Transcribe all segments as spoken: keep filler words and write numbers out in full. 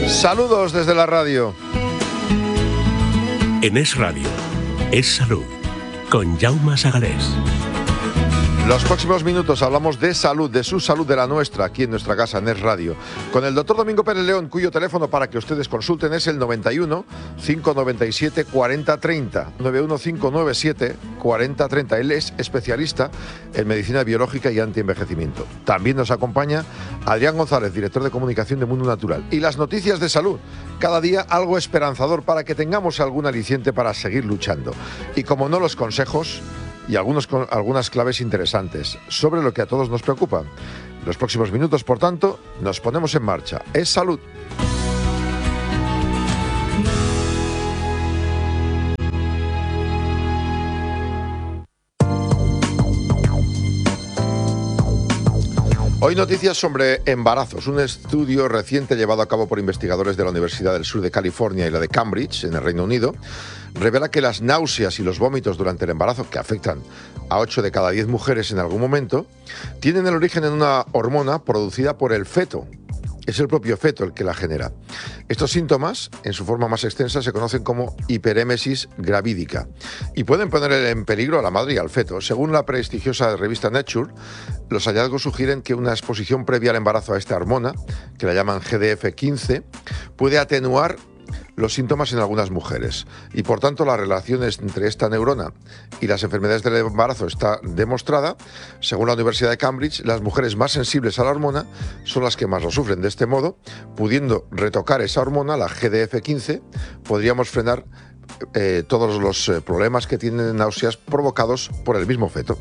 Saludos desde la radio. En Es Radio, Es Salud, con Jaume Sagalés. Los próximos minutos hablamos de salud, de su salud, de la nuestra, aquí en nuestra casa, en Es Radio, con el doctor Domingo Pérez León, cuyo teléfono para que ustedes consulten es el noventa y uno, cinco noventa y siete, cuarenta treinta, noventa y uno, cinco noventa y siete, cuarenta treinta. Él es especialista en medicina biológica y antienvejecimiento. También nos acompaña Adrián González, director de comunicación de Mundo Natural. Y las noticias de salud, cada día algo esperanzador para que tengamos algún aliciente para seguir luchando. Y como no, los consejos y algunos, algunas claves interesantes sobre lo que a todos nos preocupa. Los próximos minutos, por tanto, nos ponemos en marcha. Es salud. Hoy noticias sobre embarazos. Un estudio reciente llevado a cabo por investigadores de la Universidad del Sur de California y la de Cambridge, en el Reino Unido, revela que las náuseas y los vómitos durante el embarazo, que afectan a ocho de cada diez mujeres en algún momento, tienen el origen en una hormona producida por el feto. Es el propio feto el que la genera. Estos síntomas, en su forma más extensa, se conocen como hiperémesis gravídica y pueden poner en peligro a la madre y al feto. Según la prestigiosa revista Nature, los hallazgos sugieren que una exposición previa al embarazo a esta hormona, que la llaman G D F quince, puede atenuar los síntomas en algunas mujeres y, por tanto, la relación entre esta neurona y las enfermedades del embarazo está demostrada. Según la Universidad de Cambridge, las mujeres más sensibles a la hormona son las que más lo sufren. De este modo, pudiendo retocar esa hormona, la G D F quince, podríamos frenar eh, todos los eh, problemas que tienen náuseas provocados por el mismo feto.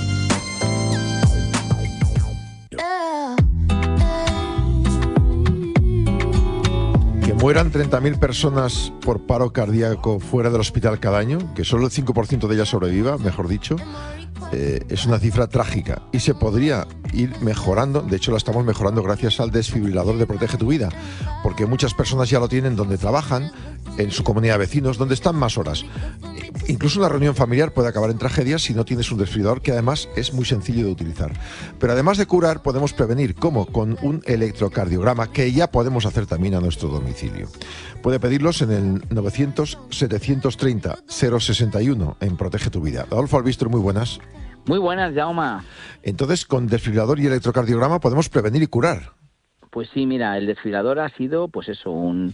Mueran treinta mil personas por paro cardíaco fuera del hospital cada año, que solo el cinco por ciento de ellas sobreviva, mejor dicho, eh, es una cifra trágica y se podría ir mejorando. De hecho, la estamos mejorando gracias al desfibrilador de Protege tu Vida, porque muchas personas ya lo tienen donde trabajan, en su comunidad de vecinos, donde están más horas. Incluso una reunión familiar puede acabar en tragedia si no tienes un desfibrilador, que además es muy sencillo de utilizar. Pero además de curar, podemos prevenir. ¿Cómo? Con un electrocardiograma que ya podemos hacer también a nuestro domicilio. Puede pedirlos en el novecientos, setecientos treinta, cero sesenta y uno en Protege tu Vida. Adolfo Albistro, muy buenas. Muy buenas, Jaume. Entonces, con desfibrilador y electrocardiograma podemos prevenir y curar. Pues sí, mira, el desfibrilador ha sido, pues eso, un,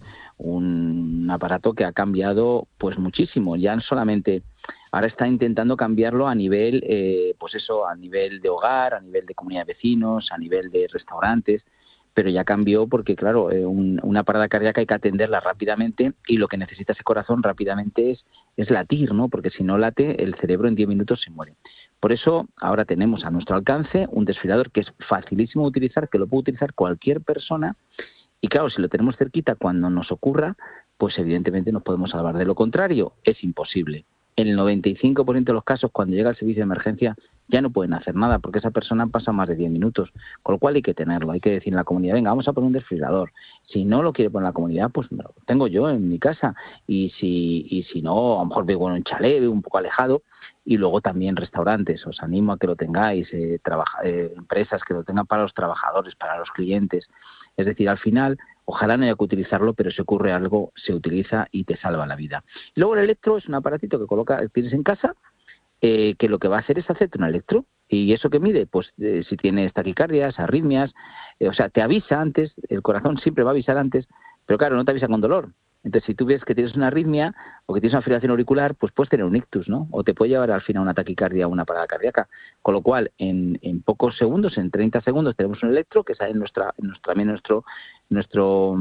un aparato que ha cambiado, pues muchísimo. Ya no solamente, ahora está intentando cambiarlo a nivel, eh, pues eso, a nivel de hogar, a nivel de comunidad de vecinos, a nivel de restaurantes, pero ya cambió porque, claro, eh, un, una parada cardíaca hay que atenderla rápidamente y lo que necesita ese corazón rápidamente es, es latir, ¿no? Porque si no late, el cerebro en diez minutos se muere. Por eso ahora tenemos a nuestro alcance un desfibrilador que es facilísimo de utilizar, que lo puede utilizar cualquier persona y, claro, si lo tenemos cerquita cuando nos ocurra, pues evidentemente nos podemos salvar. De lo contrario, es imposible. En el noventa y cinco por ciento de los casos, cuando llega el servicio de emergencia, ya no pueden hacer nada porque esa persona pasa más de diez minutos. Con lo cual hay que tenerlo, hay que decir en la comunidad, venga, vamos a poner un desfibrilador. Si no lo quiere poner la comunidad, pues me lo tengo yo en mi casa. Y si y si no, a lo mejor vivo en un chalet, vivo un poco alejado. Y luego también restaurantes, os animo a que lo tengáis, eh, trabaja, eh, empresas que lo tengan para los trabajadores, para los clientes. Es decir, al final, ojalá no haya que utilizarlo, pero si ocurre algo, se utiliza y te salva la vida. Y luego el electro es un aparatito que coloca, tienes en casa, eh, que lo que va a hacer es hacerte un electro. ¿Y eso qué mide? Pues eh, si tienes taquicardias, arritmias, eh, o sea, te avisa antes, el corazón siempre va a avisar antes, pero claro, no te avisa con dolor. Entonces, si tú ves que tienes una arritmia o que tienes una fibrilación auricular, pues puedes tener un ictus, ¿no? O te puede llevar al final a una taquicardia o una parada cardíaca. Con lo cual, en, en pocos segundos, en treinta segundos, tenemos un electro que sale en nuestra, en nuestra, también nuestro, nuestro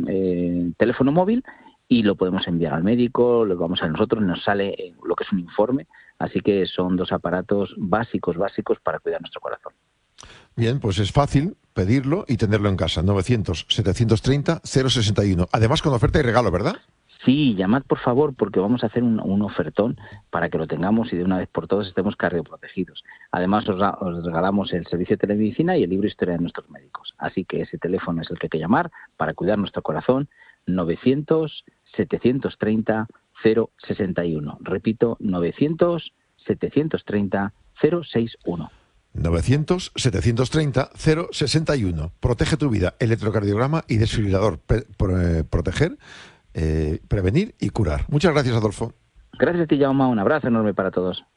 eh, teléfono móvil y lo podemos enviar al médico, lo vamos a nosotros, nos sale eh, lo que es un informe. Así que son dos aparatos básicos, básicos para cuidar nuestro corazón. Bien, pues es fácil pedirlo y tenerlo en casa. novecientos, setecientos treinta, cero sesenta y uno. Además, con oferta y regalo, ¿verdad? Sí, llamad por favor, porque vamos a hacer un, un ofertón para que lo tengamos y de una vez por todas estemos cardioprotegidos. Además, os, os regalamos el servicio de telemedicina y el libro Historia de nuestros médicos. Así que ese teléfono es el que hay que llamar para cuidar nuestro corazón. novecientos, setecientos treinta, cero sesenta y uno. Repito, novecientos, setecientos treinta, cero sesenta y uno. novecientos, setecientos treinta, cero sesenta y uno. Protege tu vida, electrocardiograma y desfibrilador. Pre- pre- proteger, eh, prevenir y curar. Muchas gracias, Adolfo. Gracias a ti, Jaume. Un abrazo enorme para todos.